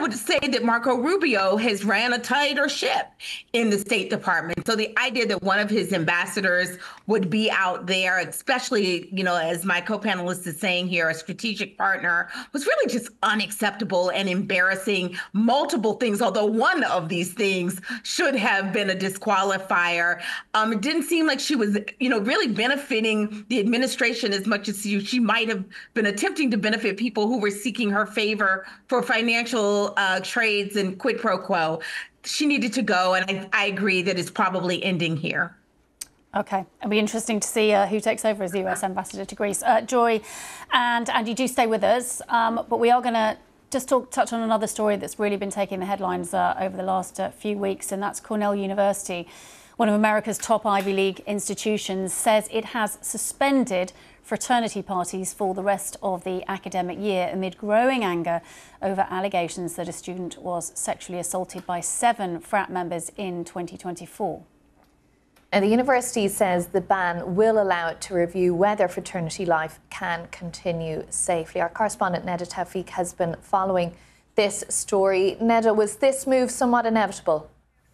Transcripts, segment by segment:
would say that Marco Rubio has ran a tighter ship in the State Department. So the idea that one of his ambassadors would be out there, especially, as my co-panelist is saying here, a strategic partner, was really just unacceptable and embarrassing. Multiple things, although one of these things should have been a disqualifier. It didn't seem like she was, really benefiting the administration as much as she might have been attempting to benefit people who were seeking her favor for financial trades and quid pro quo. She needed to go, and I agree that it's probably ending here. Okay, it'll be interesting to see who takes over as the US ambassador to Greece. Joy and Andy, do stay with us, but we are going to just touch on another story that's really been taking the headlines over the last few weeks, and that's Cornell University, one of America's top Ivy League institutions, says it has suspended fraternity parties for the rest of the academic year amid growing anger over allegations that a student was sexually assaulted by 7 frat members in 2024. And the university says the ban will allow it to review whether fraternity life can continue safely. Our correspondent Neda Tawfik has been following this story. Neda, was this move somewhat inevitable?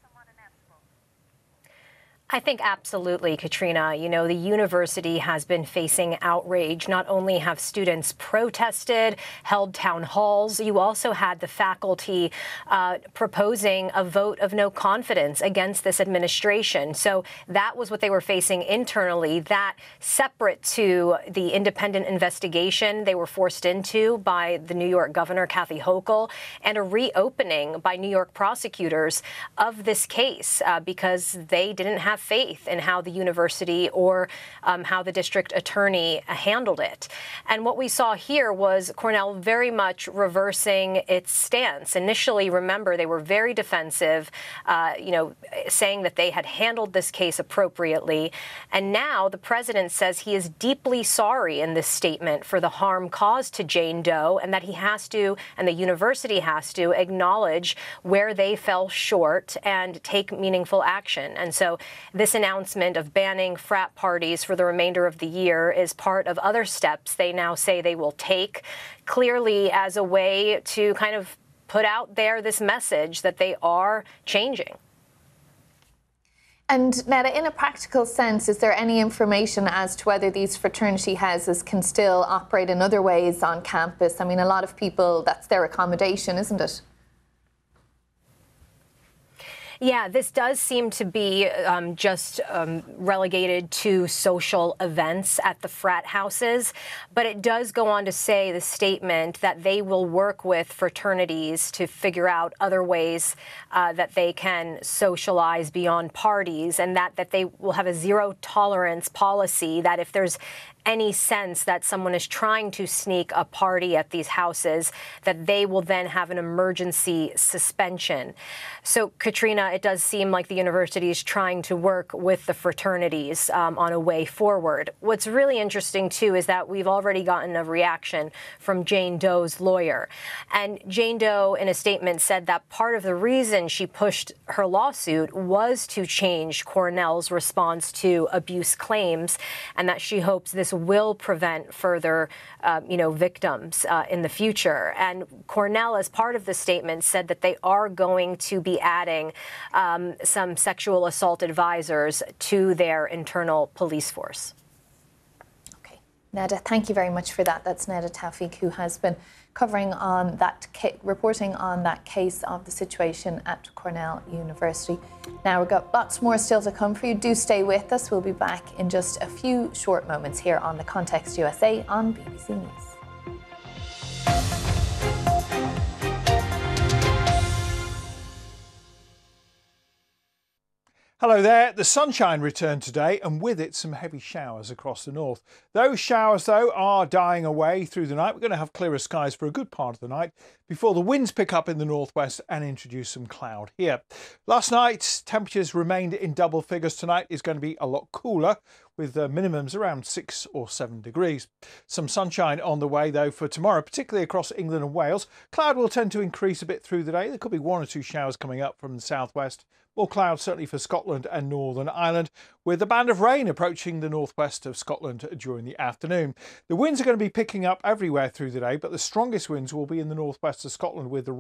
I think absolutely, Katrina. The university has been facing outrage. Not only have students protested, held town halls, you also had the faculty proposing a vote of no confidence against this administration. So that was what they were facing internally, that separate to the independent investigation they were forced into by the New York governor, Kathy Hochul, and a reopening by New York prosecutors of this case because they didn't have faith in how the university or how the district attorney handled it. And what we saw here was Cornell very much reversing its stance. Initially, remember, they were very defensive, saying that they had handled this case appropriately. And now the president says he is deeply sorry in this statement for the harm caused to Jane Doe, and that he has to, and the university has to, acknowledge where they fell short and take meaningful action. And so this announcement of banning frat parties for the remainder of the year is part of other steps they now say they will take, clearly as a way to kind of put out there this message that they are changing. And Neda, in a practical sense, is there any information as to whether these fraternity houses can still operate in other ways on campus? I mean, a lot of people, that's their accommodation, isn't it? Yeah, this does seem to be just relegated to social events at the frat houses. But it does go on to say, the statement, that they will work with fraternities to figure out other ways that they can socialize beyond parties, and that they will have a zero tolerance policy, that if there's any sense that someone is trying to sneak a party at these houses, that they will then have an emergency suspension. So, Katrina, it does seem like the university is trying to work with the fraternities on a way forward. What's really interesting, too, is that we've already gotten a reaction from Jane Doe's lawyer. And Jane Doe, in a statement, said that part of the reason she pushed her lawsuit was to change Cornell's response to abuse claims, and that she hopes this will prevent further, victims in the future. And Cornell, as part of the statement, said that they are going to be adding some sexual assault advisors to their internal police force. Okay, Neda, thank you very much for that. That's Neda Tawfik, who has been covering on that, reporting on that case of the situation at Cornell University. Now, we've got lots more still to come for you. Do stay with us. We'll be back in just a few short moments here on The Context USA on BBC News. Hello there. The sunshine returned today, and with it some heavy showers across the north. Those showers, though, are dying away through the night. We're going to have clearer skies for a good part of the night before the winds pick up in the northwest and introduce some cloud here. Last night, temperatures remained in double figures. Tonight is going to be a lot cooler, with minimums around 6 or 7 degrees. Some sunshine on the way, though, for tomorrow, particularly across England and Wales. Cloud will tend to increase a bit through the day. There could be 1 or 2 showers coming up from the southwest. More clouds certainly for Scotland and Northern Ireland, with a band of rain approaching the northwest of Scotland during the afternoon. The winds are going to be picking up everywhere through the day, but the strongest winds will be in the northwest of Scotland, with the